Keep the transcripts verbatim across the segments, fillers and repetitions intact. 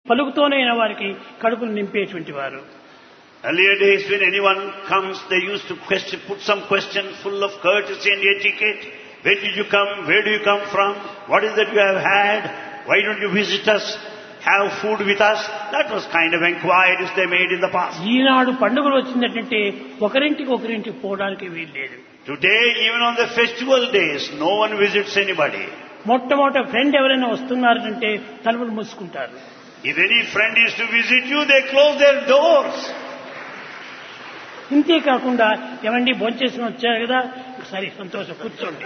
పలుకుతోనైన వారికి కడుపును నింపేటువంటి వారు. Earlier days when anyone comes, they used to question, put some questions full of courtesy and etiquette. Where did you come? Where do you come from? What is that you have had? Why don't you visit us? Have food with us? That was kind of inquiries they made in the past. ఈనాడు పండుగలు వచ్చిందంటే ఒకరింటికి ఒకరింటికి పోవడానికి వీల్లేదు. Today, even on the festival days, no one visits anybody. మొట్టమొదట friend ఎవరైనా వస్తున్నారంటే తలుపులు మూసుకుంటారు. If any friend is to visit you, they close their doors. ఇంతే కాకుండా ఏమండి భోంచేసి వచ్చారు కదా, సరే సంతోషం కూర్చోండి.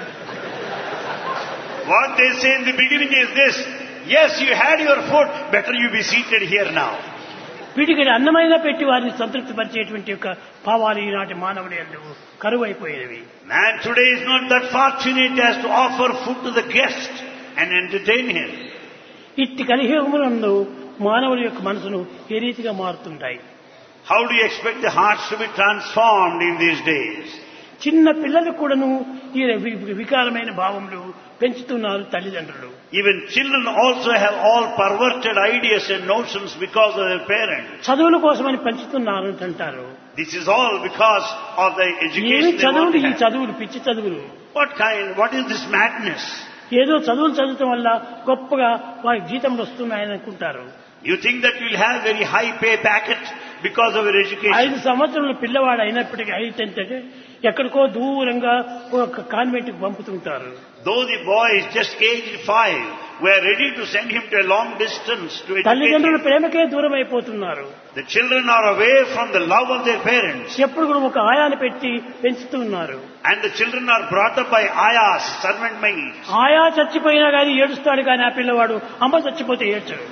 What they say in the beginning is this: yes, you had your food, better you be seated here now. వీటికి అన్నమైన పెట్టి వారిని సంతృప్తి పరిచేటువంటి యొక్క భావాలు ఈనాటి మానవుడి యందు కరువైపోయేవి. Man today is not that fortunate as to offer food to the guest and entertain him. ఇట్టి కలియుగమునందు మానవుడి యొక్క మనసును ఏ రీతిగా మారుతుంటాయి? How do you expect the hearts to be transformed in these days? చిన్న పిల్లలకు కూడాను ఈ వికారమైన భావములు పెంచుతున్నారు తల్లిదండ్రులు. Even children also have all perverted ideas and notions because of their parents. చదువుల కోసమని పెంచుతున్నారు అంటారు. This is all because of the education they want చదువులు to ఈ have. చదువులు పిచ్చి చదువులు. What kind, what is this madness? ఏదో చదువులు చదవటం వల్ల గొప్పగా వారి జీతంలు వస్తున్నాయని అనుకుంటారు. You think that you will have very high pay packet because of your education. ఐదు సంవత్సరాల పిల్లవాడు అయినప్పటికీ అయితే ఎక్కడికో దూరంగా ఒక కాన్వెంట్ కి పంపుతుంటారు. Though the boy is just aged five, we are ready to send him to a long distance to educate తల్లిదండ్రుల him. ప్రేమకే దూరం అయిపోతున్నారు. The children are away from the love of their parents. ఎప్పుడు కూడా ఒక ఆయాన్ని పెట్టి పెంచుతున్నారు. And the children are brought up by ayahs, servant maids. ఆయా చచ్చిపోయినా కానీ ఏడుస్తాడు కానీ ఆ పిల్లవాడు అమ్మ చచ్చిపోతే ఏడ్చడు.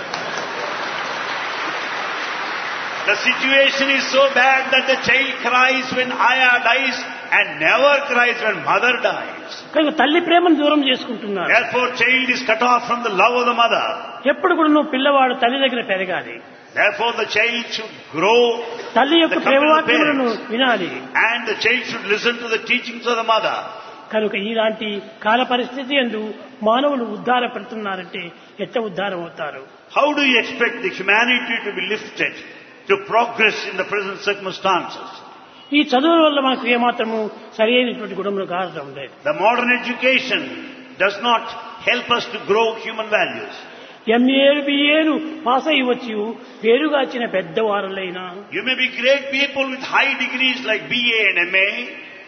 The situation is so bad that the child cries when ayah dies and never cries when mother dies. కనుక తల్లి ప్రేమను దూరం చేసుకుంటున్నారు. Therefore, child is cut off from the love of the mother. ఎప్పుడు కూడా నువ్వు పిల్లవాడు తల్లి దగ్గర పెరగాలి. Therefore, the child should grow. తల్లి యొక్క The company of the ప్రేమవాక్యములను parents. వినాలి. And the child should listen to the teachings of the mother. కనుక ఇలాంటి కాల పరిస్థితి యందు మానవులు ఉద్ధార పెడుతున్నారంటే ఎట్ట ఉద్ధారం అవుతారు? How do you expect the humanity to be lifted, to progress in the present circumstances? ఈ చదువుల వల్ల మనకు ఏమాత్రము సరి అయినటువంటి గుణములు కావడం లేదు. The modern education does not help us to grow human values. ఎంఏలు బిఏలు pass అయ్యి వచ్చి పేరుగాచిన పెద్దవారులైనా You may be great people with high degrees like B A and M A.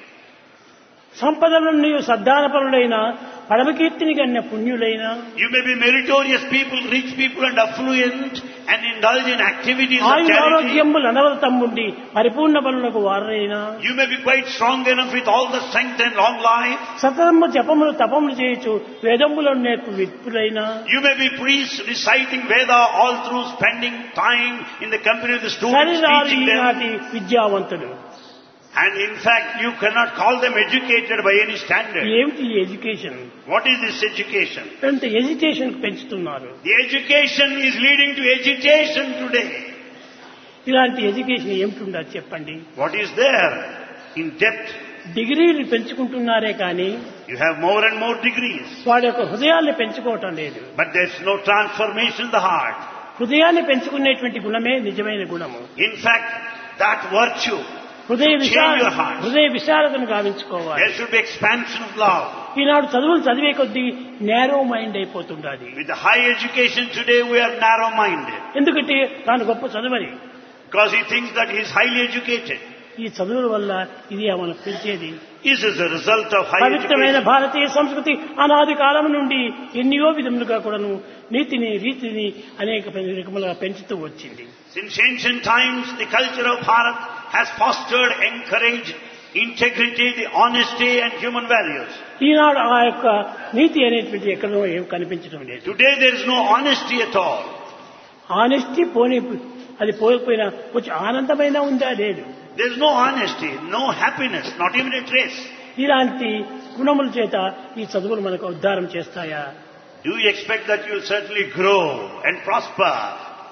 సంపదలను సద్దానపరులైన పరమకీర్తిని గన్న పుణ్యులైన You may be meritorious people, rich people and affluent and indulge in activities of ఆయు charity. ఆరోగ్యములు అనవరతమ్ముండి పరిపూర్ణ బలులకు వారైన You may be quite strong enough with all the strength and long life. సతతము జపములు తపములు చేయొచ్చు వేదములను నేర్పు విత్తులైన You may be priests reciting Veda all through spending time in the company of the students, శరీరాలు teaching them. ఈనాటి విద్యావంతులు. And in fact, you cannot call them educated by any standard. ఏమిటి education? What is this education? ఎంత education పెంచుతున్నారు. The education is leading to agitation today. ఇలాంటి education ఏమిటి చెప్పండి? What is there in depth? డిగ్రీలు పెంచుకుంటున్నారే కానీ You have more and more degrees, వాడి యొక్క హృదయాన్ని పెంచుకోవటం లేదు. but there's no transformation in the heart. హృదయాన్ని పెంచుకునేటువంటి గుణమే నిజమైన గుణము. In fact, that virtue, హృదయ విశాల change your heart. హృదయ విశాలతను గావించుకోవాలి. There should be expansion of love. ఈనాడు చదువులు చదివే కొద్దీ narrow mind అయిపోతుండాలి. With the high education today, we are narrow-minded. ఎందుకంటే తాను గొప్ప చదువని. Because he thinks that he is highly educated. ఈ చదువుల వల్ల ఇది మనకు పెంచేది. This is a result of high పవిత్రమైన education. భారతీయ సంస్కృతి అనాది కాలం నుండి ఎన్నో విధములుగా కూడాను నీతిని రీతిని అనేక రకములుగా పెంచుతూ వచ్చింది. Since ancient times, the culture of Bharat has fostered, encouraged integrity, the honesty and human values. ఈనాడు ఆ యొక్క నీతి అనేటువంటి ఎక్కడో ఏం కనిపించడం లేదు. Today there is no honesty at all. Honesty పోనీ అది పోయిపోయినా కొంచెం ఆనందమైనా ఉందా? లేదు. There is no honesty, no happiness, not even a trace. ఇలాంటి గుణముల చేత ఈ చదువులు మనకు ఉద్ధారం చేస్తాయా? Do you expect that you will certainly grow and prosper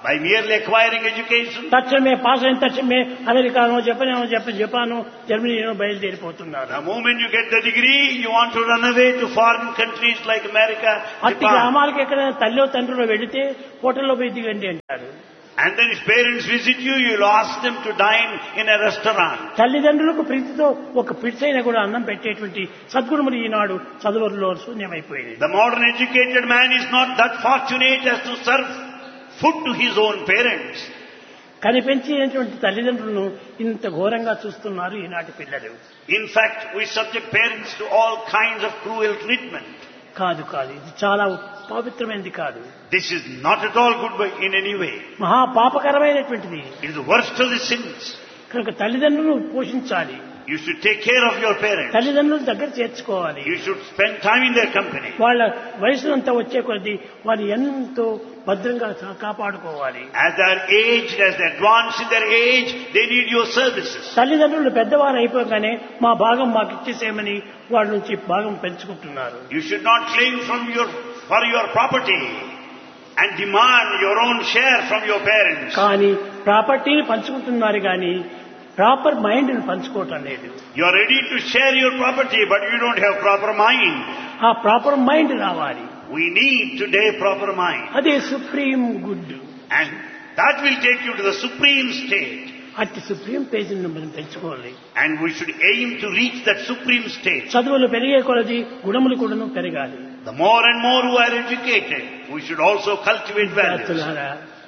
by merely acquiring education. తక్షణమే పాస్ అయిన తక్షణమే అమెరికానో జపానో జప Japan జర్మనీనో బయలుదేరిపోతున్నారు. The moment you get the degree, you want to run away to foreign countries like America, అట్టి Japan. గ్రామాలకు ఎక్కడైనా తల్లిలో తండ్రిలో వెళితే హోటల్లో పోయి దిగండి అంటారు. And then if parents visit you, you'll ask them to dine in a restaurant. తల్లిదండ్రులకు ప్రీతితో ఒక పిడిసైన కూడా అన్నం పెట్టేటువంటి సద్గుణములు ఈనాడు చదువుల్లో శూన్యమైపోయింది. The modern educated man is not that fortunate as to serve food to his own parents. కనిపెంచినటువంటి తల్లిదండ్రులను ఇంత ఘోరంగా చూస్తున్నారు ఈనాటి పిల్లలు. In fact, we subject parents to all kinds of cruel treatment. కాదు కాదు ఇది చాలా పవిత్రమైనది కాదు. This is not at all good by- in any way. మహా పాపకరమైనటువంటిది. It is the worst of the sins. కనుక తల్లిదండ్రులను పోషించాలి. You should take care of your parents. తల్లిదండ్రులు దగ్గర చేర్చుకోవాలి. You should spend time in their company. వాళ్ళ వయసునంతా వచ్చే కొద్దీ వారు ఎంతో భద్రంగా కా- కాపాడుకోవాలి. As they are aged, as they advance in their age, they need your services. తల్లిదండ్రులు పెద్దవారు అయిపోగానే మా భాగం మాకు ఇచ్చేసేయమని వాళ్ళ నుంచి భాగం పెంచుకుంటున్నారు. You should not claim from your, for your property and demand your own share from your parents. కానీ ప్రాపర్టీని పంచుకుంటున్నారు కానీ ప్రాపర్ మైండ్ ని పంచుకోవటం లేదు. You are ready to share your property, but you don't have proper mind. ఆ proper mind రావాలి. We need today proper mind. అదే supreme good. And that will take you to the supreme state. అట్టి supreme పేజీని మనం పెంచుకోవాలి. And we should aim to reach that supreme state. చదువులు పెరిగే కొలది గుణములు కూడాను పెరగాలి. The more and more who are educated, we should also cultivate values. విద్యార్థులారా,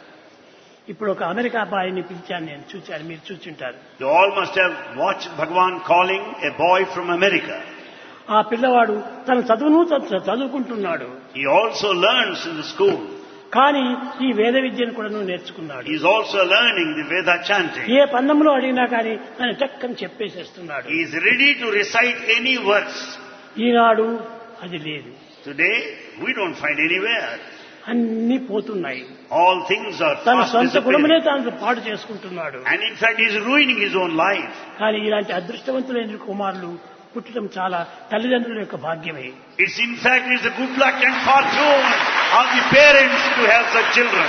ఇప్పుడు ఒక అమెరికా అబ్బాయిని పిలిచాను, నేను చూచాను, మీరు చూచుంటారు. You all must have watched Bhagwan calling a boy from America. ఆ పిల్లవాడు తన చదువును చ- చదువుకుంటున్నాడు. He also learns in the school. కానీ ఈ వేద విద్యను కూడా నేర్చుకున్నాడు. He is also learning the Veda chanting. ఏ పన్నంలో అడిగినా కానీ తను చక్కని చెప్పేసేస్తున్నాడు. He is ready to recite any verse. ఈనాడు అది లేదు. Today, we don't find anywhere. అన్ని పోతున్నాయి. All things are తన fast సొంత కుటుంబమే disappearing. తాను పాడు చేసుకుంటున్నాడు. And in fact, he is ruining his own life. కానీ ఇలాంటి అదృష్టవంతులైన కుమారులు పుట్టడం చాలా తల్లిదండ్రుల యొక్క భాగ్యమే. It's in fact, it's the good luck and fortune of the parents to have such children.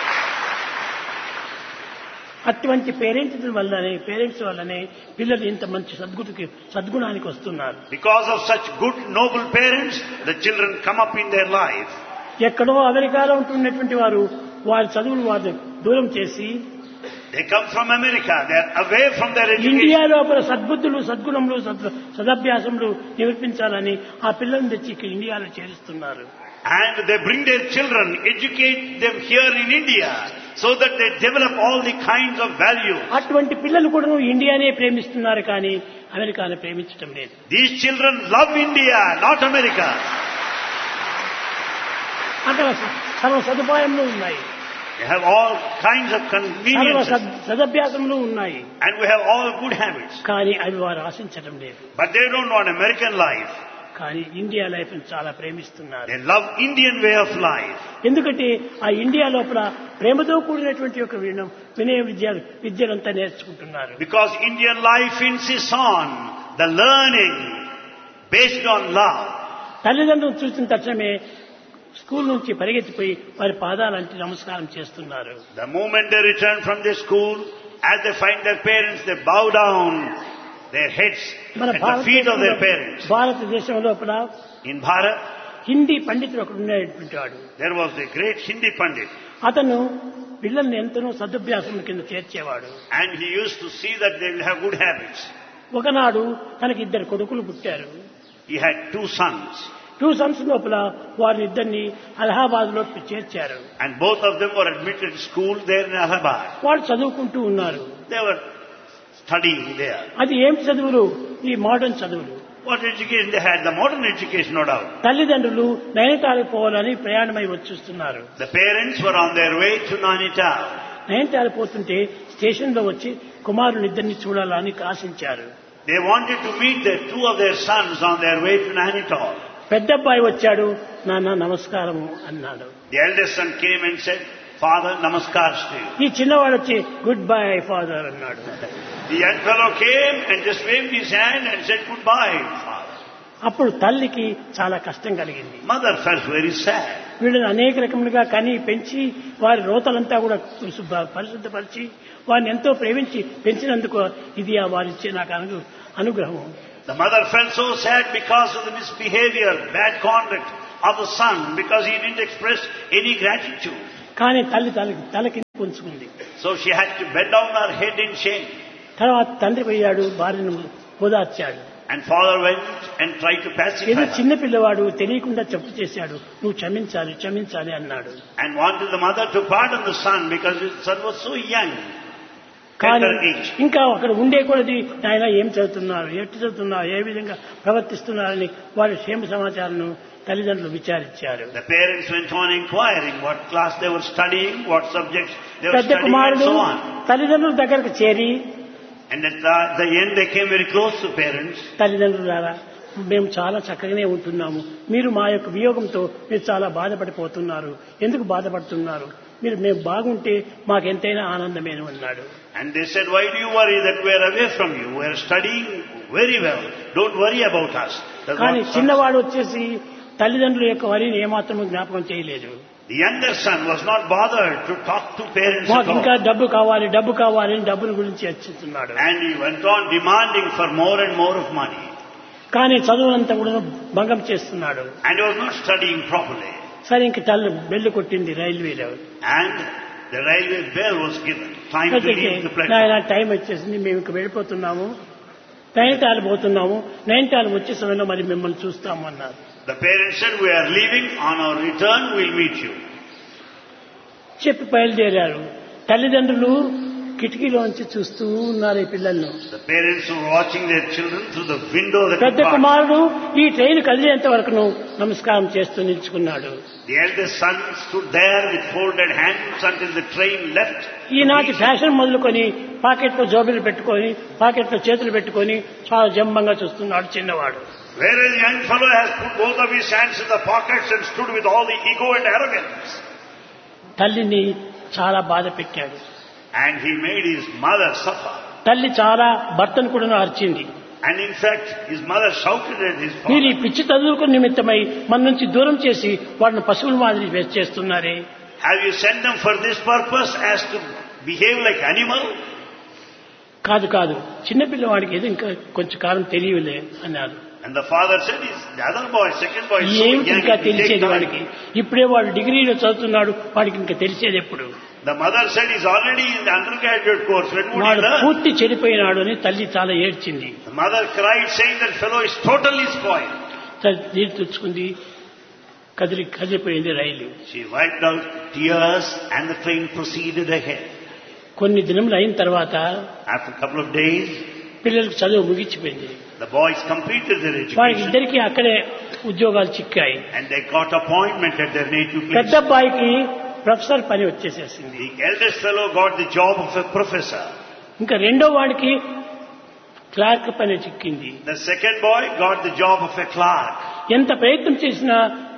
అటువంటి పేరెంట్స్ వల్లనే పేరెంట్స్ వల్లనే పిల్లలు ఇంత మంచి సద్గుణకి సద్గుణానికి వస్తున్నారు. Because of such good, noble parents, the children come up in their life. ఎక్కడో అమెరికాలో ఉంటున్నటువంటి వారు వారి చదువులు వారు దూరం చేసి They come from America. They are away from their India education. లోపల సద్బుద్ధులు సద్గుణములు సద్ సదభ్యాసములు నిరూపించాలని ఆ పిల్లల్ని తెచ్చి ఇక్కడ ఇండియాలో చేరుస్తున్నారు. And they bring their children, educate them here in India, so that they develop all the kinds of values. అటువంటి పిల్లలు కూడా ఇండియానే ప్రేమిస్తున్నారు కానీ అమెరికాను ప్రేమించడం లేదు. These children love India, not America. అక్కడ సర్వ సదుపాయములు ఉన్నాయి, They have all kinds of సర్వ conveniences. సద్- సదభ్యాసములు ఉన్నాయి, And we have all good habits. కానీ అవి వారు ఆశించడం లేదు. But they don't want American life. కానీ ఇండియా లైఫ్ చాలా ప్రేమిస్తున్నారు. They love Indian way of life. ఎందుకంటే ఆ ఇండియా లోపల ప్రేమతో కూడినటువంటి ఒక వినం వినయ విద్య విద్యలంతా నేర్చుకుంటున్నారు. Because Indian life insists on the learning based on love. తల్లిదండ్రులు చూసిన తక్షణమే స్కూల్ నుంచి పరిగెత్తిపోయి వారి పాదాలంటి నమస్కారం చేస్తున్నారు. The moment they return from their school, as they find their parents, they bow down their heads మన at the feet of their భారతదేశంలో parents. భారతదేశం లోపల In Bharat, హిందీ పండితుడు ఒకడు ఉండేటువంటి వాడు. there was the great Hindi Pandit, అతను పిల్లల్ని ఎంతనో సదభ్యాసం కింద చేర్చేవాడు. and he used to see that they will have good habits. ఒకనాడు తనకి ఇద్దరు కొడుకులు పుట్టారు. He had two sons, two Sons లోపల వారిని ఇద్దరిని అలహాబాద్ లో చేర్చారు. and both of them were admitted to school there in Allahabad. వాళ్ళు చదువుకుంటూ ఉన్నారు. They were studying there. అది ఏం చదువులు? ఈ మోడర్న్ చదువులు. What education they had? The modern education, no doubt. తల్లిదండ్రులు నైనిటాలకు పోవాలని ప్రయాణమై వచ్చేస్తున్నారు. The parents were on their way to Nainital. Nainital పోతుంటే స్టేషన్ లో వచ్చి కుమారుని ఇద్దరిని చూడాలని ఆశించారు. They wanted to meet the two of their sons on their way to Nainital. పెద్ద అబ్బాయి వచ్చాడు, నాన్న నమస్కారము అన్నాడు. The eldest son came and said, Father, namaskars to you. ఈ చిన్నవాడు వచ్చి గుడ్ బై ఫాదర్ అన్నాడు. The young fellow came and just waved his hand and said, goodbye, Father. అప్పుడు తల్లికి చాలా కష్టం కలిగింది. Mother felt very sad. వీళ్ళని అనేక రకములుగా కని పెంచి వారి రోతలంతా కూడా శుభ్ర- పరిశుద్ధపరిచి వారిని ఎంతో ప్రేమించి పెంచినందుకు ఇది ఆ వారిచ్చే నాకు అను అనుగ్రహం. The mother felt so sad because of the misbehavior, bad conduct of the son, because he didn't express any gratitude. కానీ తల్లి తలకి తలకి ఉంచుకుంది. So she had to bend down her head in shame. తర్వాత తండ్రి పోయాడు, భార్యను ఓదార్చాడు. And father went and tried to pacify ఏదో her చిన్న పిల్లవాడు తెలియకుండా తప్పు చేశాడు, నువ్వు క్షమించాలి క్షమించాలి అన్నాడు. and wanted the mother to pardon the son because his son was so young. కానీ Tender age. ఇంకా అక్కడ ఉండే కొలది ఆయన ఏం చదువుతున్నారు, ఎట్టు చదువుతున్నారు, ఏ విధంగా ప్రవర్తిస్తున్నారని వారి క్షేమ సమాచారం తల్లిదండ్రులు విచారించారు. The parents went on inquiring what class they were studying, what subjects they were పెద్ద studying, and కుమారుడు so on. తల్లిదండ్రుల దగ్గరకు చేరి, And at the, the end they came very close to parents. తల్లిదండ్రులారా మేము చాలా చక్కగానే ఉంటున్నాము, మీరు మా యొక్క వియోగంతో మీరు చాలా బాధపడిపోతున్నారు, ఎందుకు బాధపడుతున్నారు, మీరు మేము బాగుంటే మాకెంతైనా ఆనందమేను అన్నాడు. And they said, why do you worry that we are away from you? We are studying very well. Don't worry about us. That's కానీ what- చిన్నవాడు వచ్చేసి తల్లిదండ్రుల యొక్క వరిని ఏమాత్రము జ్ఞాపకం చేయలేదు. The younger son was not bothered to talk to parents మాకు at ఇంకా all. డబ్బు కావాలి డబ్బు కావాలి అని డబ్బుల గురించి చర్చిస్తున్నాడు. And he went on demanding for more and more of money. కానీ చదువునంతా కూడా భంగం చేస్తున్నాడు. And he was not studying properly. సరే ఇంక తల్లి బెల్లు కొట్టింది రైల్వేలో. And the railway bell was given. Time to leave the నాయన platform. టైం వచ్చేసింది, మేము ఇంక వెళ్ళిపోతున్నాము, నైనిటాల్ పోతున్నాము, నైనిటాల్ వచ్చే సమయంలో మరి మిమ్మల్ని చూస్తాము అన్నారు. The parents said, we are leaving. On our return, we'll meet you. చెప్పి బయలుదేరారు. తల్లిదండ్రులు కిటికీలోంచి చూస్తూ ఉన్నారు ఈ పిల్లలను. The parents were watching their children through the window that పెద్ద was కుమారుడు ఈ ట్రైన్ కదిలేంత వరకును నమస్కారం చేస్తూ నిల్చుకున్నాడు. The eldest son stood there with folded hands until the train left. ఈనాటి ఫ్యాషన్ మొదలుకొని పాకెట్లో జోబులు పెట్టుకొని పాకెట్లో చేతులు పెట్టుకొని చాలా జంబంగా చూస్తున్నాడు చిన్నవాడు. Whereas the young fellow has put both of his hands in the pockets and stood with all the ego and arrogance. తల్లిని చాలా బాధ పెట్టాడు. And he made his mother suffer. తల్లి చాలా భర్తను కూడా అరిచింది. And in fact, his mother shouted at his మీరు ఈ father, పిచ్చి చదువుకు నిమిత్తమై మన నుంచి దూరం చేసి వాడిని పశువుల మాదిరి వేస్ట్ చేస్తున్నారే. have you sent them for this purpose as to behave like animal? కాదు కాదు చిన్నపిల్లవాడికి ఏదో ఇంకా కొంచెం కాలం తెలియలే అన్నారు. And the father said, "Is the other boy, second boy, is so ఏమిటి young, ఇంకా it will take తెలిసేది time." వాడికి, ఇప్పుడే వాడు డిగ్రీలో చదువుతున్నాడు, వాడికి ఇంకా తెలిసేది ఎప్పుడు, The mother said, he's already in the undergraduate course. When would he వాడు learn? పూర్తి చెడిపోయినాడు అని తల్లి చాలా ఏడ్చింది. The mother cried, saying that fellow is totally spoiled. తల్లి నీరు తెచ్చుకుంది, కదిలి కదిలిపోయింది రైలు. She wiped out tears and the train proceeded ahead. కొన్ని దినములు అయిన తర్వాత After a couple of days, పిల్లలకు చదువు ముగిసిపోయింది. the boys completed their వారికి education ఇద్దరికి అక్కడే ఉద్యోగాలు చిక్కాయి. and they got appointment at their native పెద్ద place. అబ్బాయికి ప్రొఫెసర్ పని వచ్చేసేసింది. The eldest fellow got the job of a professor. ఇంకా రెండో వాడికి క్లార్క్ పని చిక్కింది. The second boy got the job of a clerk. ఎంత ప్రయత్నం చేసినా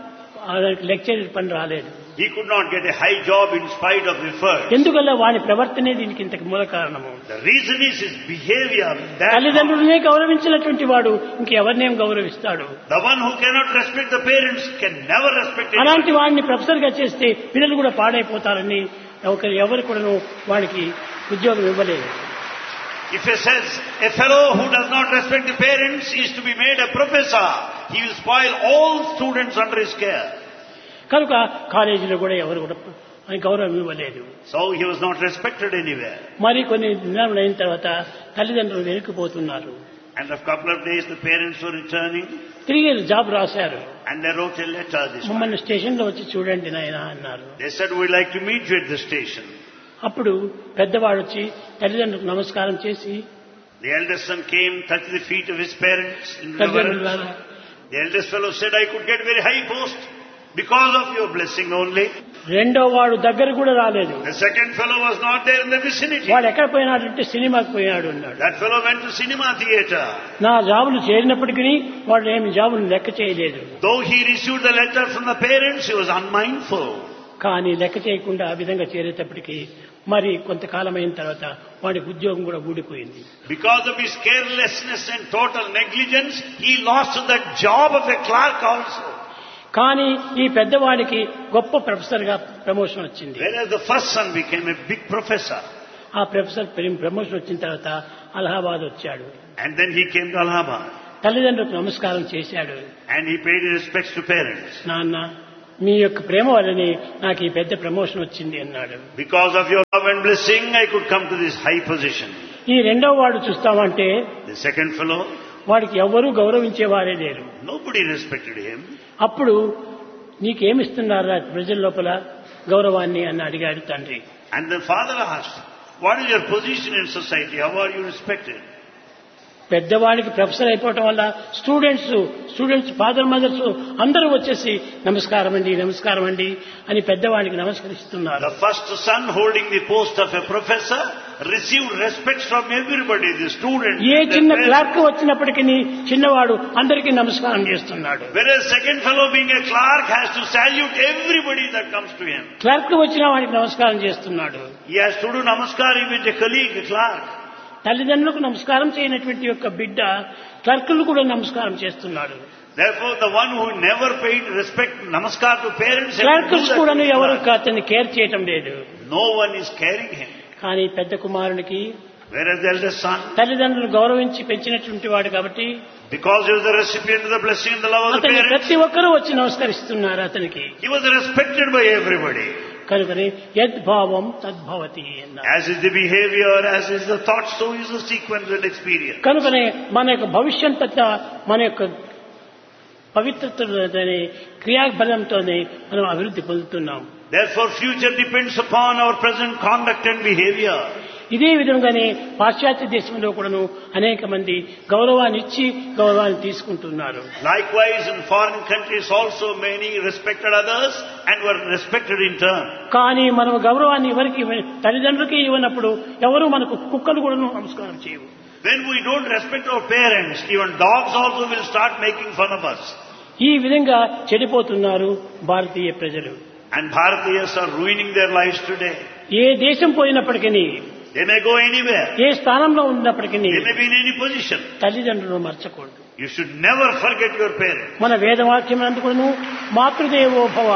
లెక్చరర్ పని రాలేదు. He could not get a high job in spite of efforts. ఎందువల్ల వాని ప్రవర్తనే దీనికి ఇంతకు మూల కారణము. The reason is his behavior. That తల్లిదండ్రులనే గౌరవించినటువంటి వాడు ఇంకెవరినేం గౌరవిస్తాడు? the one who cannot respect the parents can never respect anyone. అలాంటి వాడిని ప్రొఫెసర్ గా చేస్తే పిల్లలు కూడా పాడైపోతారని ఒకరు ఎవరు కూడాను వాడికి ఉద్యోగం ఇవ్వలేదు. If he says a fellow who does not respect the parents is to be made a professor, he will spoil all students under his care. కనుక కాలేజీలో కూడా ఎవరు కూడా గౌరవం ఇవ్వలేదు. So he was not respected anywhere. మరి కొన్ని దినాలు అయిన తర్వాత తల్లిదండ్రులు వెనుకపోతున్నారు. And after a couple of days the parents were returning తిరిగి జాబ్ రాశారు. and they wrote a letter this one. మమ్మల్ని స్టేషన్ లో వచ్చి చూడండి నాయనా అన్నారు. They said, we'd like to meet you at the station. అప్పుడు పెద్దవాడు వచ్చి తల్లిదండ్రులకు నమస్కారం చేసి, The eldest son came, touched the feet of his parents in reverence. తల్లిదండ్రులారా The eldest fellow said, I could get very high post because of your blessing only. రెండో వాడు దగ్గర కూడా రాలేదు. The second fellow was not there in the vicinity. వాడు ఎక్కడ పోయినాడంటే సినిమాకి పోయాడు అన్నాడు. That fellow went to cinema theatre. నా జాబులు చేరినప్పటికీ వాడు ఏమి జాబులు లెక్క చేయలేదు. Though he received the letter from the parents, he was unmindful. కానీ లెక్క చేయకుండా ఆ విధంగా చేరేటప్పటికీ మరి కొంతకాలం అయిన తర్వాత వాడికి ఉద్యోగం కూడా ఊడిపోయింది. Because of his carelessness and total negligence, he lost the job of a clerk also. కానీ ఈ పెద్దవాడికి గొప్ప ప్రొఫెసర్ గా ప్రమోషన్ వచ్చింది. Whereas the first son became a big professor. ఆ ప్రొఫెసర్ ప్రమోషన్ వచ్చిన తర్వాత అలహాబాద్ వచ్చాడు. And then he came to Allahabad. తల్లిదండ్రులకు నమస్కారం చేశాడు. And he paid his respects to parents. నాన్న, మీ యొక్క ప్రేమ వల్లనే నాకు ఈ పెద్ద ప్రమోషన్ వచ్చింది అన్నాడు. Because of your love and blessing, I could come to this high position. ఈ రెండవ వాడు చూస్తామంటే The second fellow, వాడికి ఎవరూ గౌరవించేవారే లేరు. nobody respected him. అప్పుడు నీకేమిస్తున్నారా ప్రజల లోపల గౌరవాన్ని అని అడిగాడు తండ్రి. And the father asked, what is your position in society? How are you respected? పెద్దవాడికి professor అయిపోవటం వల్ల స్టూడెంట్స్ స్టూడెంట్స్ ఫాదర్ మదర్స్ అందరూ వచ్చేసి నమస్కారం అండి నమస్కారం అండి అని పెద్దవాడికి నమస్కరిస్తున్నారు. The first son holding the post of a professor received respect from everybody, the students. ఏ చిన్న క్లర్క్ వచ్చినప్పటికీ చిన్నవాడు అందరికీ నమస్కారం చేస్తున్నాడు. Whereas second fellow being a clerk has to salute everybody that comes to him. Clerk వచ్చిన వాడికి నమస్కారం చేస్తున్నాడు. He has to do namaskar with a colleague, a clerk. తల్లిదండ్రులకు నమస్కారం చేయనటువంటి యొక్క బిడ్డ క్లర్కులు కూడా నమస్కారం చేస్తున్నాడు. Therefore, the one who never paid respect, namaskar to parents, clerks కూడా ఎవరు అతన్ని కేర్ చేయటం లేదు. No one is caring him. కానీ పెద్ద కుమారునికి, Whereas the eldest son, తల్లిదండ్రులు గౌరవించి పెంచినటువంటి వాడు కాబట్టి, because he was the recipient of the blessing and the love of the అతన్ని parents, ప్రతి ఒక్కరూ వచ్చి నమస్కరిస్తున్నారు అతనికి. he was respected by everybody. కనుకని యద్భావం తద్భవతి అన్నారు. As is the behavior, as is the thought, so is the sequence and experience. కనుకనే మన యొక్క భవిష్యత్తు మన యొక్క పవిత్రతలోనే క్రియాబలంతోనే మనం అభివృద్ధి పొందుతున్నాం. Therefore, future depends upon our present conduct and behavior. ఇదే విధంగానే పాశ్చాత్య దేశంలో కూడాను అనేక మంది గౌరవాన్ని ఇచ్చి గౌరవాన్ని తీసుకుంటున్నారు. Likewise, in foreign countries also many respected others and were respected in turn. కానీ మనం గౌరవాన్ని ఎవరికి తల్లిదండ్రులకి ఇవ్వనప్పుడు ఎవరు మనకు కుక్కలు కూడా నమస్కారం చేయవు. When we don't respect our parents, even dogs also will start making fun of us. ఈ విధంగా చెడిపోతున్నారు భారతీయ ప్రజలు. And Bharatiyas are ruining their lives today. ఏ దేశం పోయినప్పటికీ, They may go anywhere. ఏ స్థానంలో ఉన్నప్పటికీ They may be in any position. తల్లిదండ్రులను మర్చకూడదు. You should never forget your parents. మన వేదవాక్యం అందుకును మాతృదేవో భవ,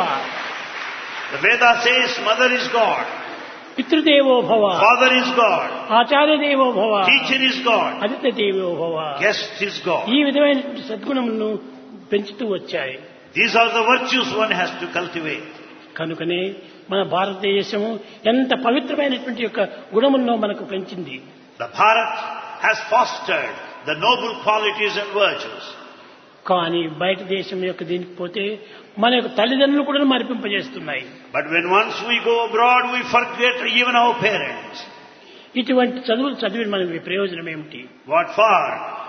The Veda says mother is God, పితృదేవో భవ, father is God, ఆచార్య దేవో భవ, teacher is God, అతిథి దేవో భవ. guest is God. ఈ విధమైన సద్గుణములను పెంచుతూ వచ్చాయి. These are the virtues one has to cultivate. కనుకనే మన భారతదేశము ఎంత పవిత్రమైనటువంటి యొక్క గుణములను మనకు పెంచింది. The Bharat has fostered the noble qualities and virtues. కానీ బయట దేశం యొక్క దీనికి పోతే మన యొక్క తల్లిదండ్రులు కూడా మరిపింపజేస్తున్నాయి. But when once we go abroad, we forget even our parents. ఇటువంటి చదువులు చదివి మనకి ప్రయోజనం ఏమిటి? What for?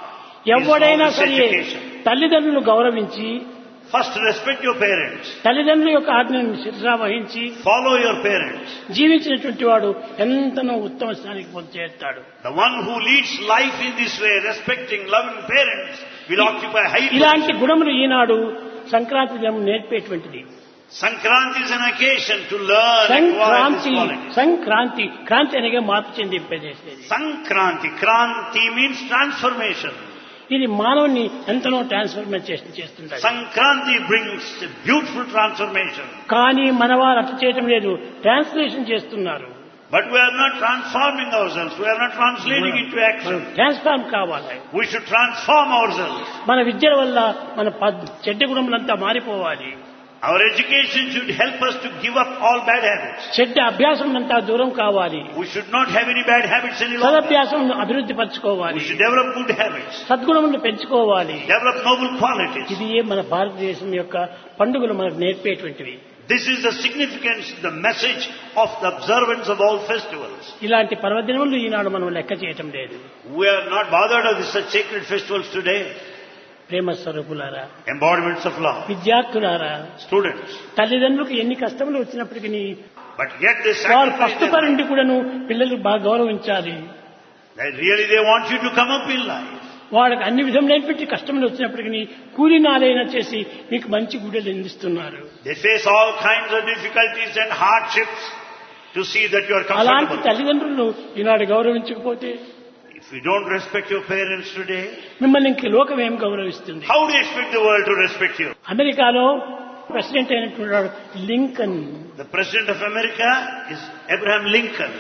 ఎవడైనా Is all సరే this education. తల్లిదండ్రులను గౌరవించి, First, respect your parents. తల్లిదండ్రుల యొక్క ఆజ్ఞను శిరసా వహించి Follow your parents. జీవించినటువంటి వాడు ఎంతనో ఉత్తమ స్థానానికి పొంది చేస్తాడు. The one who leads life in this way, respecting, loving parents, will occupy high ఇలాంటి position. గుణములు ఈనాడు సంక్రాంతి దినం నేర్పేటువంటిది. Sankranti is an occasion to learn and acquire Sankranti this quality. Sankranti Kranti అనగా మార్పు చెందింపజేసేది. Sankranti. Kranti means transformation. ఇది మానవుని ఎంతనో ట్రాన్స్ఫర్మేషన్ చేస్తుంది. Sankranti brings a beautiful transformation. కానీ మన వారు అట్లా చేయటం లేదు, ట్రాన్స్లేషన్ చేస్తున్నారు. But we are not transforming ourselves. We are not translating into action. Transform కావాలి. We should transform ourselves. మన విద్య వల్ల మన పద్- చెడ్డ గుణములంతా మారిపోవాలి. Our education should help us to give up all bad habits. చెడ్డ అభ్యాసం అంతా దూరం కావాలి. We should not have any bad habits any longer. సదభ్యాసం అభివృద్ధి We పరచుకోవాలి. should develop good habits. సద్గుణములను పెంచుకోవాలి. Develop noble qualities. ఇది మన భారతదేశం యొక్క పండుగలు మనకు నేర్పేటువంటివి. This is the significance, the message of the observance of all festivals. ఇలాంటి పర్వదినములు ఈనాడు మనం లెక్క చేయటం లేదు. We are not bothered of such sacred festivals today. ప్రేమ స్వరూపులారా, Embodiments of love. విద్యార్థులారా, Students. తల్లిదండ్రులకు ఎన్ని కష్టములు వచ్చినప్పటికీ But yet they వారు sacrifice ఫస్ట్ their పరండి కూడాను పిల్లలు బాగా గౌరవించాలి. life. They really they want you to come up in life. వాళ్ళకి అన్ని విధములైనటువంటి కష్టములు వచ్చినప్పటికీ కూలి నాలైనా చేసి మీకు మంచి గుడ్డలు అందిస్తున్నారు. They face all kinds of difficulties and hardships to see that you are అలాంటి comfortable. తల్లిదండ్రులను ఈనాడు గౌరవించకపోతే If you don't respect your parents today, మిమ్మల్ని ఇంక లోకం ఏం గౌరవిస్తుంది? how do you expect the world to respect you? అమెరికాలో ప్రెసిడెంట్ అయినటువంటి వాడు Lincoln. The President of America is Abraham Lincoln.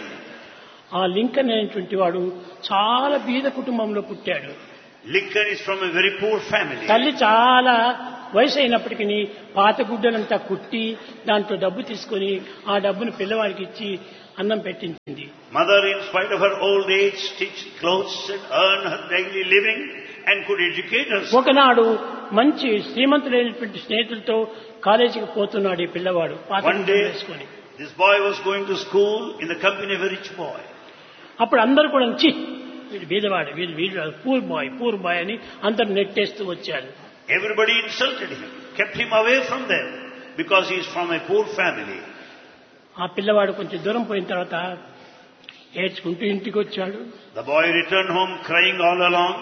ఆ లింకన్ అనేటువంటి వాడు చాలా బీద కుటుంబంలో పుట్టాడు. Lincoln is from a very poor family. తల్లి చాలా వయసు అయినప్పటికీ పాత గుడ్డలంతా కుట్టి దాంట్లో డబ్బు తీసుకొని ఆ డబ్బును పిల్లవాడికి ఇచ్చి అన్నం పెట్టించింది. Mother, in spite of her old age, stitched clothes and earned her daily living and could educate us. ఒకనాడు మంచి శ్రీమంతులైనటువంటి స్నేహితులతో కాలేజీకి పోతున్నాడు ఈ పిల్లవాడు పాత One గుడ్డలు day, వేసుకొని. this boy was going to school in the company of a rich boy. అప్పుడు అందరూ కూడా చి వీడు బీదవాడు వీడు వీడు పూర్ బాయ్ పూర్ బాయ్ అని అందరు నెట్టేస్తూ వచ్చారు. Everybody insulted him, kept him away from them because he is from a poor family. ఆ పిల్లవాడు కొంచెం దూరం పోయిన తర్వాత ఏడ్చుకుంటూ ఇంటికి వచ్చాడు. The boy returned home crying all along.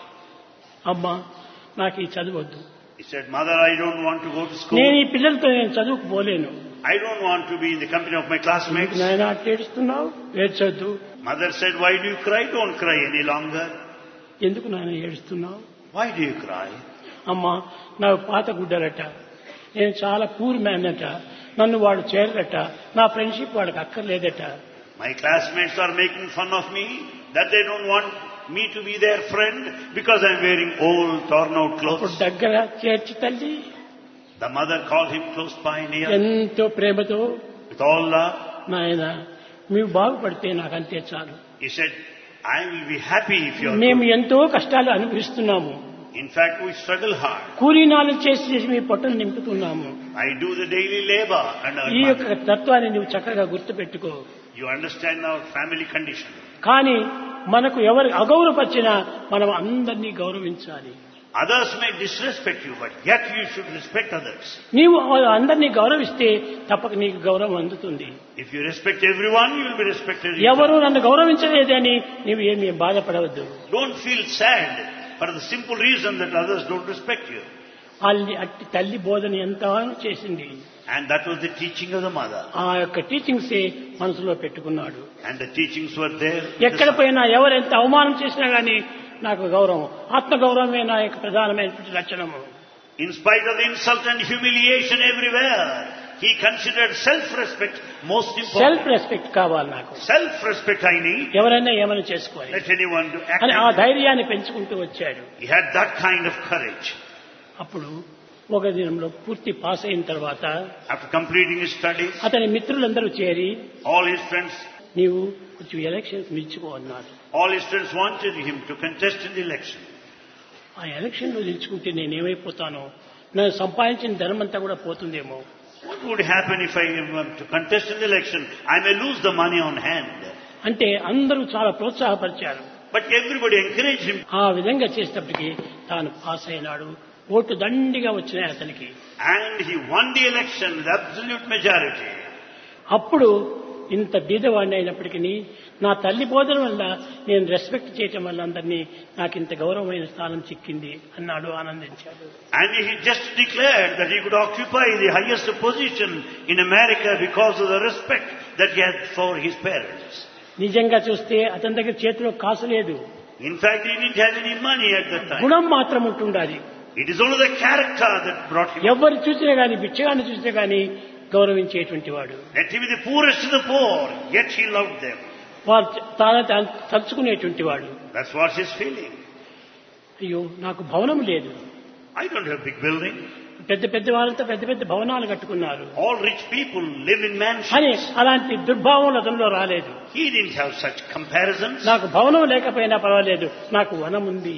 అమ్మా నాకు ఈ చదవద్దు, He said, Mother, I don't want to go to school. నేను ఈ పిల్లలతో నేను చదువుకు పోలేను. I don't want to be in the company of my classmates. నాయన అట్లా ఏడుస్తున్నావు, ఏడ్చొద్దు. Mother said, why do you cry? Don't cry any longer. ఎందుకు నాయన ఏడుస్తున్నావు? Why do you cry? అమ్మా నాకు పాత గుడ్డలట, నేను చాలా పూర్ మ్యాన్ అట, నన్ను వాడు చేరలట, నా ఫ్రెండ్షిప్ వాడికి అక్కర్లేదట. My classmates are making fun of me, that they don't want me to be their friend because I'm wearing old, torn out ఇప్పుడు clothes. దగ్గర చేర్చి తల్లి The mother called him close by near ఎంతో ప్రేమతో, with all love. నాయన మీరు బాగుపడితే నాకు అంతే చాలు. He said, I will be happy if you are మేము good. ఎంతో కష్టాలు అనుభవిస్తున్నాము, In fact, we struggle hard. కూలీనాలు చేసి చేసి మీ పొట్టలు నింపుతున్నాము. I do the daily labor and earn ఈ యొక్క money. తత్వాన్ని నువ్వు చక్కగా గుర్తుపెట్టుకో. You understand our family condition. కానీ మనకు ఎవరు అగౌరవపరిచినా మనం అందరినీ గౌరవించాలి. Others may disrespect you, but yet you should respect others. నీవు అందరినీ గౌరవిస్తే తప్పక నీకు గౌరవం అందుతుంది. If you respect everyone, you will be respected. ఎవరు నన్ను గౌరవించలేదని నీవు ఏమీ బాధపడవద్దు. Don't feel sad for the simple reason that others don't respect you. అల్లి అట్టి తల్లి బోధన ఎంతో చేసింది. And that was the teaching of the mother. ఆ యొక్క టీచింగ్స్ మనసులో పెట్టుకున్నాడు. And the teachings were there. ఎక్కడ పోయినా ఎవరు ఎంత అవమానం చేసినా గానీ నాకు గౌరవం, ఆత్మ గౌరవమే నా యొక్క ప్రధానమైనటువంటి లక్షణము. In spite of the insult and humiliation everywhere, he considered self-respect most self important. Respect కావాలి నాకు. Self-respect I need. ఎవరైనా ఏమైనా చేసుకోవాలి Let anyone do act. అని ఆ like that. ధైర్యాన్ని పెంచుకుంటూ వచ్చాడు. He had that kind of courage. అప్పుడు ఒక దినంలో పూర్తి పాస్ అయిన తర్వాత After completing his studies, అతని మిత్రులందరూ చేరి all his friends, నీవు కొంచెం ఎలక్షన్స్ నిలుచుకో అన్నారు. all his friends wanted him to contest in the election. ఆ ఎలక్షన్ లో నిలుచుకుంటే నేనేమైపోతానో, నేను సంపాదించిన ధనం అంతా కూడా పోతుందేమో. What would happen if I am to contest in the election? I may lose the money on hand. అంటే అందరూ చాలా ప్రోత్సాహపరిచారు. But everybody encouraged him. ఆ విధంగా చేసేటప్పటికి తాను పాస్ అయినాడు. ఓటు దండిగా వచ్చినాయి అతనికి. And he won the election with absolute majority. అప్పుడు ఇంత బీదవాడిని అయినప్పటికీ నా తల్లి బోధన వల్ల నేను రెస్పెక్ట్ చేయటం వల్ల అందరినీ నాకు ఇంత గౌరవమైన స్థానం చిక్కింది అన్నాడు, ఆనందించాడు. And he just declared that he could occupy the highest position in America because of the respect that he had for his parents. నిజంగా చూస్తే అతని దగ్గర చేతిలో కాసు లేదు. In fact, he didn't have any money at that time. గుణం మాత్రం ఉంటుండాలి. It is only the character that brought him. ఎవరు చూసినా గాని, బిచ్చగాన్ని చూసినా గాని గౌరవించేటువంటి వాడు. Let him be the poorest of the poor, yet he loved them. వారు తాను తలుచుకునేటువంటి వాడు. That's what he's feeling. అయ్యో నాకు భవనం లేదు. I don't have big building. పెద్ద పెద్ద వాళ్ళంతా పెద్ద పెద్ద భవనాలు కట్టుకున్నారు All rich people live in అని mansions. అలాంటి దుర్భావం అతనిలో రాలేదు. He didn't have such comparisons. నాకు భవనం లేకపోయినా పర్వాలేదు, నాకు వనం ఉంది.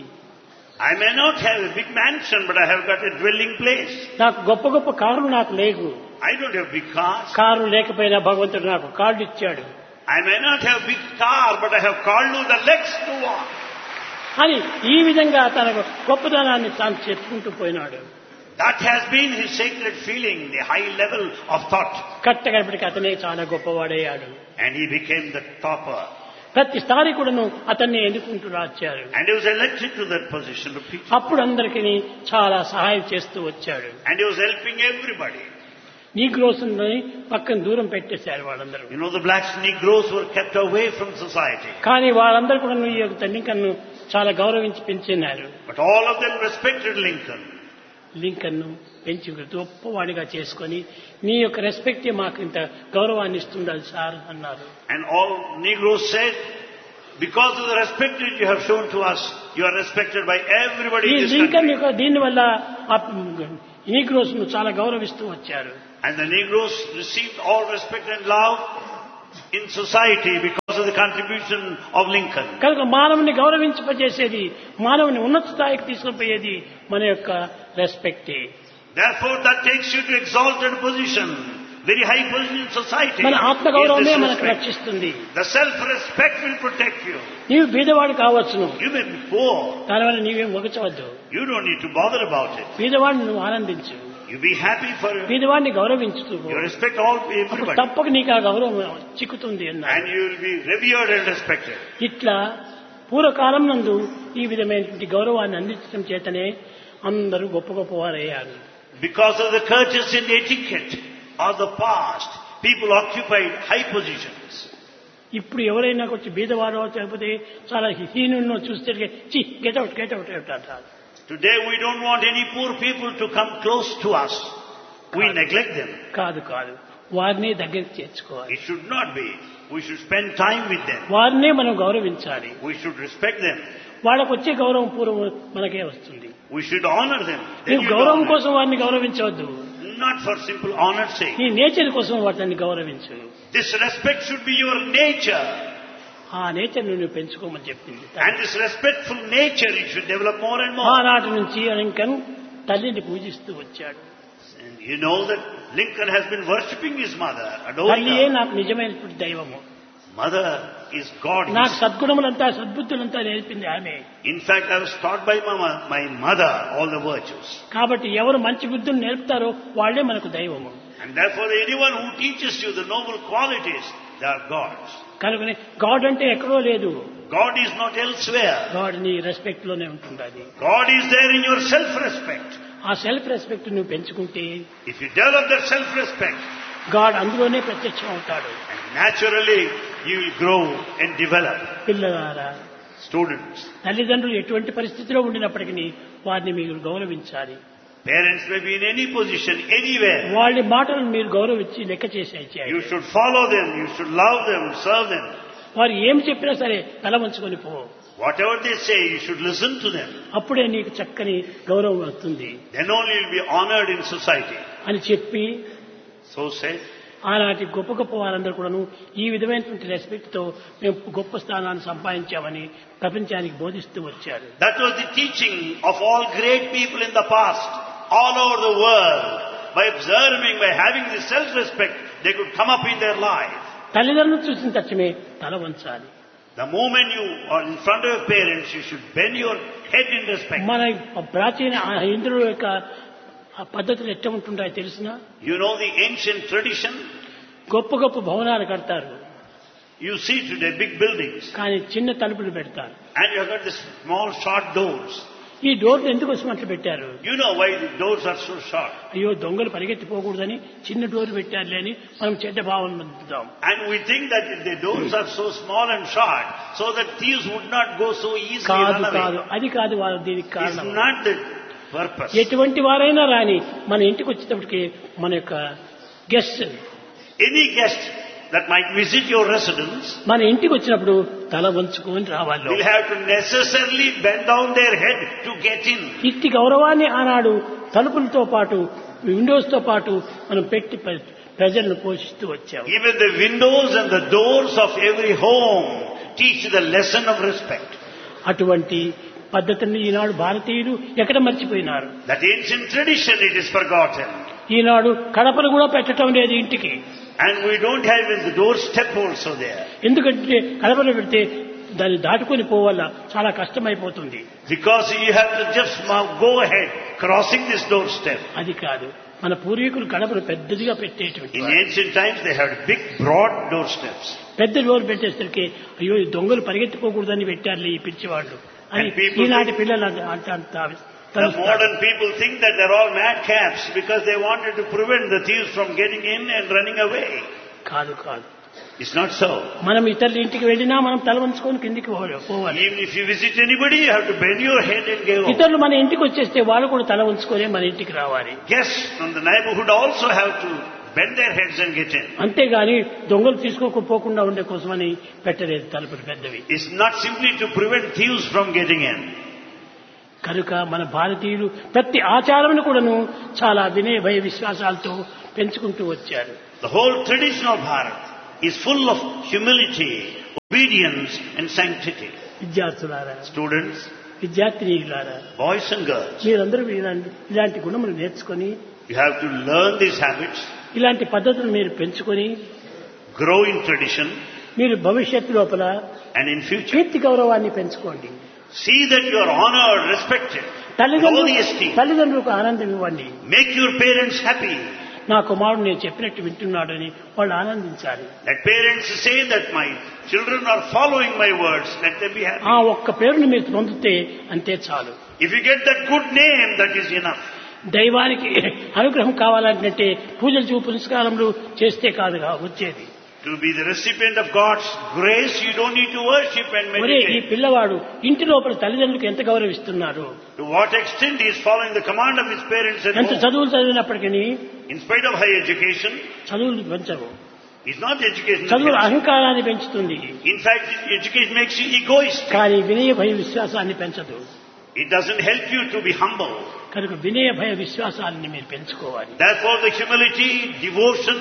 I may not have a big mansion, but I have got a dwelling place. నాకు గొప్ప గొప్ప కారులు నాకు లేవు. I don't have big cars. Car లేకపోయినా భగవంతుడు నాకు కార్డు ఇచ్చాడు I may not have big car, but I have called you the legs to walk. అని ఈ విధంగా తన గొప్పదనాన్ని తాను చెప్పుకుంటూ పోయినాడు. That has been his sacred feeling, the high level of thought. కట్టగడపటికి అతనే చాలా గొప్పవాడయ్యాడు. And he became the topper. ప్రతిసారి కూడాను అతన్ని ఎన్నుకుంటూ వచ్చారు. And he was elected to that position repeatedly. అప్పుడు అందరికీ చాలా సహాయం చేస్తూ వచ్చాడు. And he was helping everybody. Negroes పక్కన దూరం పెట్టేశారు వాళ్ళందరూ. You know, the blacks, Negroes were kept away from society. కానీ వాళ్ళందరూ కూడా ఈ యొక్క లింకన్ చాలా గౌరవించి పెంచినారు. But all of them respected Lincoln. Lincoln పెంచి గొప్పవాడిగా చేసుకొని నీ యొక్క రెస్పెక్టే మాకు ఇంత గౌరవాన్ని ఇస్తుండాలి సార్ అన్నారు. And all Negroes said, because of the respect that you have shown to us, you are respected by everybody ఈ in this లింకన్ country. యొక్క దీని వల్ల నీగ్రోస్ ను చాలా గౌరవిస్తూ వచ్చారు. And the Negroes received all respect and love in society because of the contribution of Lincoln. కనుక మానవుని గౌరవించచేసేది, మానవుని ఉన్నత స్థాయికి తీసుకుపోయేది మన యొక్క రెస్పెక్టే. Therefore, that takes you to exalted position, very high position in society. మన ఆత్మ is గౌరవమే this మనకు respect. రక్షిస్తుంది. The self-respect will protect you. నీవు బీదవాడు కావచ్చును, You may be poor. దానివల్ల నీవేం ఒగచవద్దు. You don't need to bother about it. బీదవాడిని నువ్వు ఆనందించు, You be happy for బీదవాడిని గౌరవించుతూ you respect all అప్పుడు everybody. తప్పక నీకు ఆ గౌరవం చిక్కుతుంది అన్నారు. And you will be revered and respected. ఇట్లా పూర్వకాలం నందు ఈ విధమైనటువంటి గౌరవాన్ని అందించడం చేతనే అందరూ గొప్ప గొప్పవారయ్యారు. Because of the courtesy and etiquette of the past, people occupied high positions. ఇప్పుడు ఎవరైనా కొంచెం బీదవాడో లేకపోతే చాలా హీనున్నో చూస్తే చి గెట్ అవుట్ గెట్ అవుట్ అంటారు. Today we don't want any poor people to come close to us. We neglect them. కాదు కాదు వారిని దగ్గరికి చేర్చుకోవాలి. It should not be. We should spend time with them. వారినే మనం గౌరవించాలి. We should respect them. వాళ్ళకు వచ్చే గౌరవం పూర్వం మనకే వస్తుంది. We should honor them. Then నువ్వు you గౌరవం honor. కోసం వారిని గౌరవించవద్దు. Not for simple honor's sake. నీ నేచర్ కోసం వాటిని గౌరవించు. This respect should be your nature. ఆ నేచర్ నువ్వు పెంచుకోమని చెప్పింది. And this respectful nature you should develop more and more. ఆనాటి నుంచి లింకన్ తల్లిని పూజిస్తూ వచ్చాడు. And you know that Lincoln has been worshipping his mother, adoring తల్లియే her. నాకు నిజమైనటువంటి దైవము. Mother is God. నాకు సద్గుణములంతా సద్బుద్ధులంతా నేర్పింది ఆమె. In fact, I was taught by mama, my mother all the virtues. కాబట్టి ఎవరు మంచి బుద్ధులు నేర్పుతారో వాళ్ళే మనకు దైవము. And therefore anyone who teaches you the noble qualities, they are gods. కనుకనే గాడ్ అంటే ఎక్కడో లేదు. God is not elsewhere. God నీ రెస్పెక్ట్ లోనే ఉంటుంది. God is there in your self-respect. ఆ సెల్ఫ్ రెస్పెక్ట్ నువ్వు పెంచుకుంటే If you develop that self-respect, God అందులోనే ప్రత్యక్షం అవుతాడు. and naturally you will grow and develop. పిల్లలారా, Students, తల్లిదండ్రులు ఎటువంటి పరిస్థితిలో ఉండినప్పటికీ వారిని మీరు గౌరవించాలి. parents may be in any position, anywhere. వాళ్ళ మాటలు మీరు గౌరవించి లెక్క చేసేయాలి. You should follow them, you should love them, serve them. వారు ఏం చెప్పినా సరే తల వంచుకొని పో. Whatever they say, you should listen to them. అప్పుడే నీకు చక్కని గౌరవం వస్తుంది Then only you will be honored in society. అని చెప్పి So say, ఆనాటి గొప్ప గొప్ప వారందరూ కూడాను ఈ విధమైనటువంటి రెస్పెక్ట్ తో మేము గొప్ప స్థానాన్ని సంపాదించామని ప్రపంచానికి బోధిస్తూ వచ్చారు. that was the teaching of all great people in the past, all over the world. By observing, by having this self-respect, they could come up in their life. తల్లిదండ్రులు చూసిన తక్షణమే తల వంచాలి. The moment you are in front of your parents, you should bend your head in respect. మన ప్రాచీన హిందువుల యొక్క పద్ధతులు ఎట్లా ఉంటుంటాయో తెలిసిన You know the ancient tradition? గొప్ప గొప్ప భవనాలు కడతారు, You see today big buildings, కానీ చిన్న తలుపులు పెడతారు. and you have got these small short doors. ఈ డోర్లు ఎందుకు అట్లా పెట్టారు? You know why the doors are so short. అయ్యో దొంగలు పరిగెత్తిపోకూడదని చిన్న డోర్ పెట్టారులే అని మనం చెడ్డ భావన పొందుతాం. And we think that the doors are so small and short, so that thieves would not go so easily కాదు run కాదు away. అది కాదు వారు దీనికి It's కారణం. not the purpose. ఎటువంటి వారైనా రాని మన ఇంటికి వచ్చేటప్పటికి మన యొక్క guest Any guest that might visit your residence మన ఇంటికి వచ్చినప్పుడు తల వంచుకొని రావాలి. will have to necessarily bend down their head to get in. ఇట్టి గౌరవాన్ని ఆనాడు తలుపులతో పాటు విండోస్ తో పాటు మనం పెట్టి ప్ర- ప్రజలను పోషిస్తూ వచ్చాము. Even the windows and the doors of every home teach the lesson of respect. అటువంటి పద్ధతిని ఈనాడు భారతీయులు ఎక్కడ మర్చిపోయినారు. That ancient tradition, it is forgotten. ఈనాడు కడపలు కూడా పెట్టడం లేదు ఇంటికి. And we don't have even the doorstep also there. ఎందుకంటే కడపలు పెడితే దాన్ని దాటుకొని పోవాల చాలా కష్టమైపోతుంది. Because you have to just now go ahead, crossing this doorstep. అది కాదు, మన పూర్వీకులు గడపను పెద్దదిగా పెట్టేటువంటి In ancient times, they had big, broad doorsteps. పెద్ద డోర్ పెట్టేసరికి అయ్యో ఈ దొంగలు పరిగెత్తుకోకూడదని పెట్టారులే ఈ పిచ్చివాళ్ళు అని And people ఈనాటి think- పిల్లలు అంత- అంత- అంత The తలుస్తారు. modern people think that they're all madcaps because they wanted to prevent the thieves from getting in and running away. కాదు కాదు It's not so. మనం ఇతరుల ఇంటికి వెళ్ళినా మనం తల వంచుకొని కిందికి పోవాలి- పోవాలి Even if you visit anybody, you have to bend your head and go. ఇతరులు మన ఇంటికి వచ్చేస్తే వాళ్ళు కూడా తల వంచుకొని మన ఇంటికి రావాలి. Guests from the neighborhood also have to bend their heads and get in. అంతేగాని దొంగలు తీసుకోకపోకుండా ఉండే కోసమని పెట్టలేదు తలుపులు పెద్దవి. It's not simply to prevent thieves from getting in. కనుక మన భారతీయులు ప్రతి ఆచారమును కూడాను చాలా వినయ భయ విశ్వాసాలతో పెంచుకుంటూ వచ్చారు. The whole tradition of Bharat is full of humility, obedience and sanctity. విద్యార్థులారా, Students, విద్యార్థినీయులారా, boys and girls, మీరందరూ ఇలాంటి ఇలాంటి గుణములు నేర్చుకొని you have to learn these habits, ఇలాంటి పద్ధతులు మీరు పెంచుకొని grow in tradition, మీరు భవిష్యత్తు లోపల and in future, కీర్తి గౌరవాన్ని పెంచుకోండి. see that you are honored, respected, తల్లిదండ్రులు holy esteem. తల్లిదండ్రులకు ఆనందం ఇవ్వండి. Make your parents happy. నా కుమారుడు నేను చెప్పినట్టు వింటున్నాడని వాళ్ళు ఆనందించాలి. Let parents say that my children are following my words. Let them be happy. ఆ ఒక్క పేరుని మీరు పొందితే అంతే చాలు. If you get that good name, that is enough. దైవానికి అనుగ్రహం కావాలంటే పూజలు చూ పురస్కారములు చేస్తే కాదుగా వచ్చేది. To be the recipient of God's grace, you don't need to worship and ఒరే ఈ meditate. పిల్లవాడు ఇంటి లోపల తల్లిదండ్రులకు ఎంత గౌరవిస్తున్నారు, To what extent he is following the command of his parents at ఎంత home. చదువులు చదివినప్పటికీ In spite of high education, చదువులు పెంచవు. it's not education. that చదువులు helps. అహంకారాన్ని పెంచుతుంది In fact, education makes you egoistic. కానీ వినయ భయ విశ్వాసాన్ని పెంచదు. It doesn't help you to be humble. కనుక వినయ భయ విశ్వాసాన్ని మీరు పెంచుకోవాలి. Therefore, the humility, devotion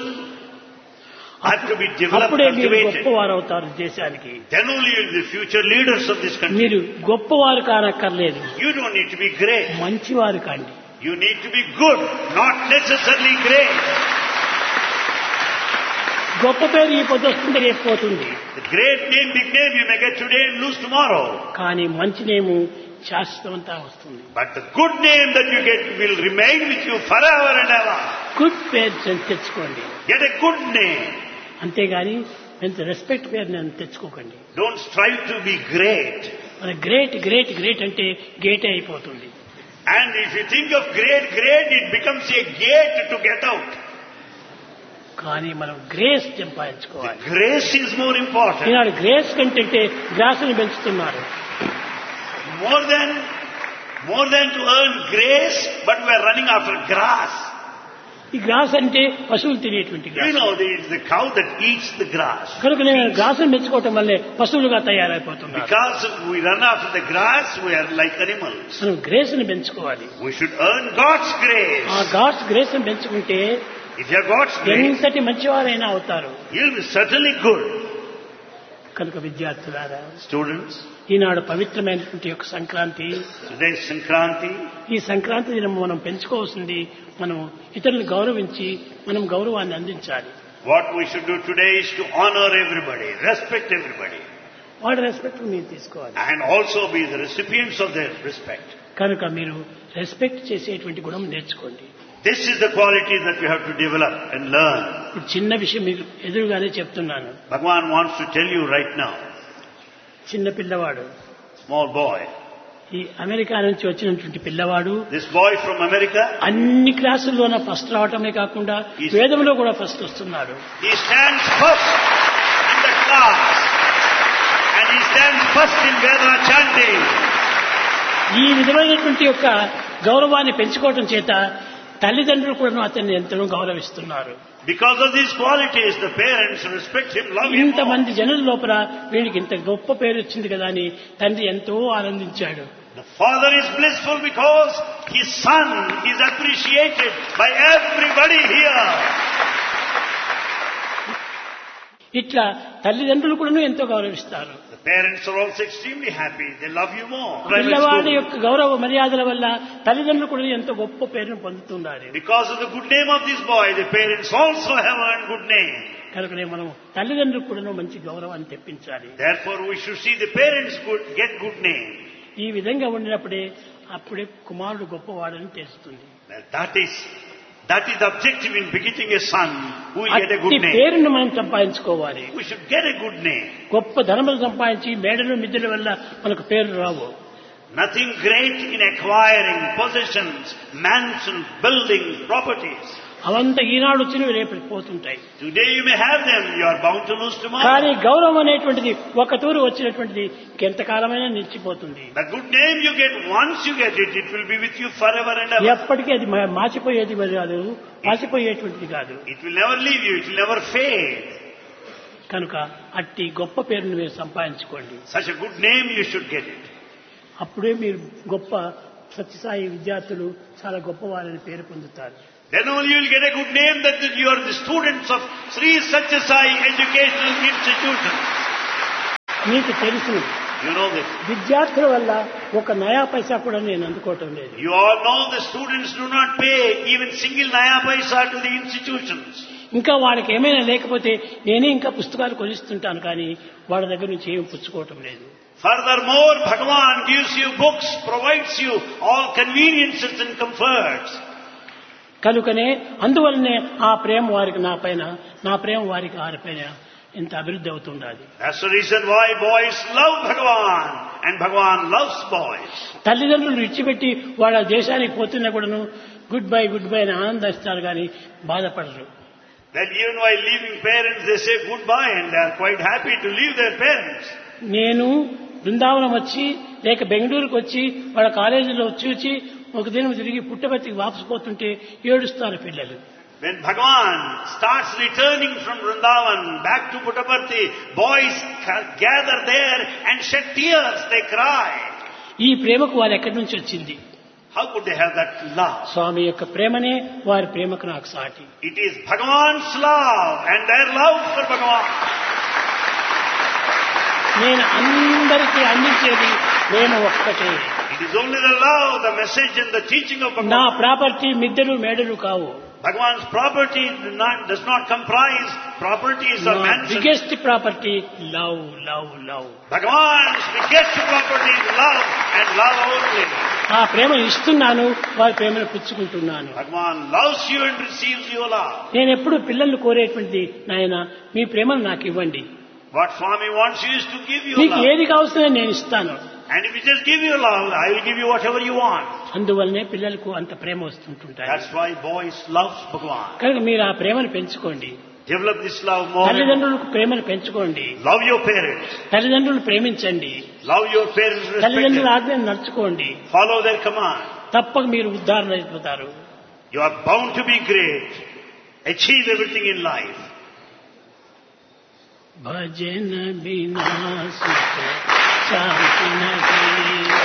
have to be developed, అప్పుడే మీరు cultivated. గొప్పవారు అవుతారు దేశానికి. Then only you'll be the future leaders of this country. మీరు గొప్పవారు కానక్కర్లేదు, You don't need to be great. మంచివారు కాండి. You need to be good, not necessarily great. గొప్ప పేరు ఈ పొద్దు వస్తుంది, రేపు పోతుంది. The great name, big name you may get today and lose tomorrow. కానీ మంచి నేము శాశ్వతమంతా వస్తుంది. But the good name that you get will remain with you forever and ever. Good పేరు తె- తెచ్చుకోండి. Get a good name. అంతేగాని ఎంత respect పేరు నేను తెచ్చుకోకండి. Don't strive to be great. మన గ్రేట్ గ్రేట్ గ్రేట్ అంటే గేటే అయిపోతుంది. And if you think of great, great, it becomes a gate to get out. కానీ మనం గ్రేస్ The సంపాదించుకోవాలి. grace is more important. Eenadu grace కంటే గ్రాసుని పెంచుతున్నారు. More than, more than to earn grace, but we are running after grass. ఈ gross అంటే పశువులు తినేటువంటి You gross. know, there is the cow that eats the grass. కనుక నేను గ్రాసుని పెంచుకోవటం వల్లే పశువులుగా తయారైపోతున్నారు. Because we run after the grass, we are like animals. మనం grace ని పెంచుకోవాలి. We should earn God's ఆ grace. గాడ్స్ గ్రేస్ ని పెంచుకుంటే If you have God's grace, ఎంతటి మంచివారైనా అవుతారు. you'll be certainly good. కనుక విద్యార్థులారా, Students, ఈనాడు పవిత్రమైనటువంటి యొక్క సంక్రాంతి, today is Sankranti. ఈ సంక్రాంతి దినం మనం పెంచుకోవాల్సింది మనం ఇతరులను గౌరవించి మనం గౌరవాన్ని అందించాలి. What we should do today is to honor everybody, respect everybody, వాడి రెస్పెక్ట్ మీరు తీసుకోవాలి. and also be the recipients of their respect. కనుక మీరు రెస్పెక్ట్ చేసేటువంటి గుణం నేర్చుకోండి. This is the quality that we have to develop and learn. ఇప్పుడు చిన్న విషయం మీకు ఎదురుగానే చెప్తున్నాను. Bhagavan wants to tell you right now, చిన్న పిల్లవాడు, small boy, ఈ అమెరికా నుంచి వచ్చినటువంటి పిల్లవాడు this boy from America, అన్ని క్లాసుల్లోన ఫస్ట్ రావటమే కాకుండా వేదంలో కూడా ఫస్ట్ వస్తున్నాడు. he stands first in the class, and he stands first in Veda chanting. ఈ విధమైనటువంటి యొక్క గౌరవాన్ని పెంచుకోవటం చేత తల్లిదండ్రులు కూడా అతన్ని ఎంతో గౌరవిస్తున్నారు. Because of these qualities, the parents respect him, love him more. ఇంతమంది జనుల లోపల వీడికి ఇంత గొప్ప పేరు వచ్చింది కదా అని తండ్రి ఎంతో ఆనందించాడు. The father is blissful because his son is appreciated by everybody here. ఇట్లా తల్లిదండ్రులు కూడా ఎంతో గౌరవిస్తారు. The parents are also extremely happy. They love you more. పిల్లవాడి యొక్క గౌరవ మర్యాదల వల్ల తల్లిదండ్రులు కూడా ఎంతో గొప్ప పేరును పొందుతున్నారు. Because of the good name of this boy, the parents also have earned good name. కనుకనే మనం తల్లిదండ్రులకు కూడా మంచి గౌరవాన్ని తెప్పించాలి. Therefore, we should see the parents good, get good name. ఈ విధంగా ఉండినప్పుడే అప్పుడే కుమారుడు గొప్పవాడని తెలుస్తుంది. That is That is the objective in begetting a son who will get a అట్టి good name. పేరును మనం సంపాదించుకోవాలి. We should get a good name. గొప్ప ధనములు సంపాదించి మేడలు మిద్దెల వల్ల మనకు పేరు రావు. Nothing great in acquiring possessions, mansions, buildings, properties. అవంతా ఈనాడు వచ్చినవి రేపటికి పోతుంటాయి. Today you may have them, you are bound to lose tomorrow. కానీ గౌరవం అనేటువంటిది ఒక తూరు వచ్చినటువంటిది ఎంతకాలమైనా నిలిచిపోతుంది. The good name you get, once you get it, it will be with you forever and ever. ఎప్పటికీ అది మా- మాసిపోయేది కాదు, మాసిపోయేటువంటిది కాదు. It will never leave you, it will never fade. కనుక అట్టి గొప్ప పేరును మీరు సంపాదించుకోండి. Such a good name you should get it. అప్పుడే మీరు గొప్ప సత్యసాయి విద్యార్థులు చాలా గొప్పవారని పేరు పొందుతారు. Then only you will get a good name that you are the students of Sri Satya Sai Educational Institution. మీకు తెలుసు, You know this. విద్యార్థుల వల్ల ఒక నయా పైసా కూడా నేను అందుకోవటం లేదు. You all know the students do not pay even single naya paisa to the institutions. ఇంకా వాడికి ఏమైనా లేకపోతే నేనే ఇంకా పుస్తకాలు కొనిస్తుంటాను, కానీ వాళ్ళ దగ్గర నుంచి ఏమి పుచ్చుకోవటం లేదు. Furthermore, Bhagavan gives you books, provides you all conveniences and comforts. కనుకనే అందువల్లనే ఆ ప్రేమ వారికి నా పైన, నా ప్రేమ వారికి వారి పైన ఇంత అభివృద్ధి అవుతుండాలి. That's the reason why boys love Bhagavan and Bhagavan loves boys. తల్లిదండ్రులు విడిచిపెట్టి వాళ్ళ దేశానికి పోతున్నా కూడాను గుడ్ బై గుడ్ బై అని ఆనందిస్తారు, కానీ బాధపడరు. Then even while leaving parents, they say goodbye and they are quite happy to leave their parents. నేను బృందావనం వచ్చి లేక బెంగళూరుకు వచ్చి వాళ్ళ కాలేజీలో వచ్చి వచ్చి ఒక దినం తిరిగి పుట్టపర్తికి వాపసు పోతుంటే ఏడుస్తారు పిల్లలు. When Bhagavan starts returning from Vrindavan back to Puttaparthi, boys gather there and shed tears, they cry. ఈ ప్రేమకు వారు ఎక్కడి నుంచి వచ్చింది? How could they have that love? స్వామి యొక్క ప్రేమనే వారి ప్రేమకు నాకు సాటి. It is Bhagavan's love and their love for Bhagavan. నేను అందరికీ అందించేది ప్రేమ ఒక్కటే. It is only the love, the message and the teaching of నా Bhagavan. ప్రాపర్టీ మిద్దెలు మేడలు కావు. Bhagavan's property do not, does not comprise properties or mansions. Biggest property love love love. Bhagavan's biggest property is love and love only. ఆ ప్రేమ ఇస్తున్నాను, వారి ప్రేమను పుచ్చుకుంటున్నాను. Bhagavan loves you and receives your love. నేను ఎప్పుడు పిల్లల్ని కోరేటువంటి నాయన మీ ప్రేమను నాకు ఇవ్వండి. What Swami wants you is to give you మీకు love. ఏది కావాల్సిందో నేను ఇస్తాను. And if you just give you love, I will give you whatever you want. అందువల్లనే పిల్లలకు అంత ప్రేమ వస్తుంటుంటాయి. That's why boys love Bhagavan. కనుక మీరు ఆ ప్రేమను పెంచుకోండి. Develop this love more. తల్లిదండ్రులకు ప్రేమను పెంచుకోండి. Love your parents. తల్లిదండ్రులు ప్రేమించండి. Love your parents. Respect తల్లిదండ్రుల them. ఆజ్ఞను నడుచుకోండి. Follow their command. తప్పక మీరు ఉద్ధారణ అయిపోతారు. You are bound to be great. Achieve everything in life. భజన బినా సుఖ శాంతి నహీ.